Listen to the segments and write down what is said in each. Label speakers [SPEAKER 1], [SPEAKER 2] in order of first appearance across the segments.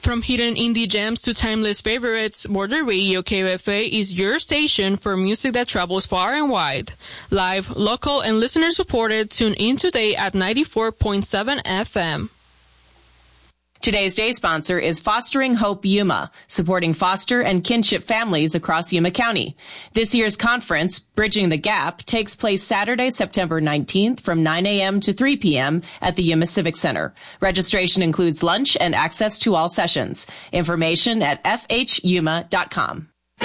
[SPEAKER 1] From hidden indie gems to timeless favorites, Border Radio KFA is your station for music that travels far and wide. Live, local, and listener-supported, tune in today at 94.7 FM.
[SPEAKER 2] Today's day sponsor is Fostering Hope Yuma, supporting foster and kinship families across Yuma County. This year's conference, Bridging the Gap, takes place Saturday, September 19th from 9 a.m. to 3 p.m. at the Yuma Civic Center. Registration includes lunch and access to all sessions. Information at fhyuma.com.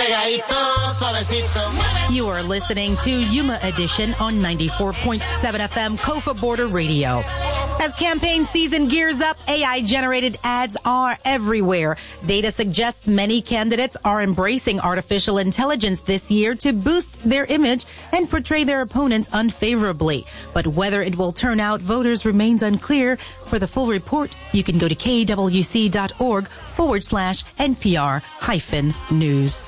[SPEAKER 3] You are listening to Yuma Edition on 94.7 FM Kofa Border Radio. As campaign season gears up, AI-generated ads are everywhere. Data suggests many candidates are embracing artificial intelligence this year to boost their image and portray their opponents unfavorably. But whether it will turn out voters remains unclear. For the full report, you can go to kwc.org/NPR-news.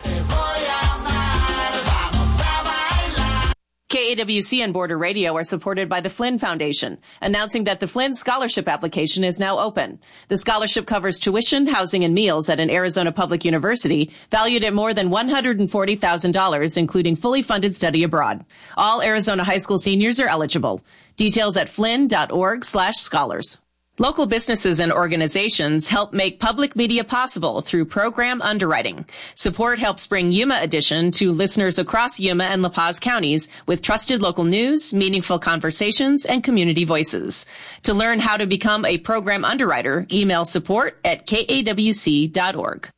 [SPEAKER 2] KAWC and Border Radio are supported by the Flynn Foundation, announcing that the Flynn Scholarship application is now open. The scholarship covers tuition, housing, and meals at an Arizona public university valued at more than $140,000, including fully funded study abroad. All Arizona high school seniors are eligible. Details at flynn.org/scholars. Local businesses and organizations help make public media possible through program underwriting. Support helps bring Yuma Edition to listeners across Yuma and La Paz counties with trusted local news, meaningful conversations, and community voices. To learn how to become a program underwriter, email support@kawc.org.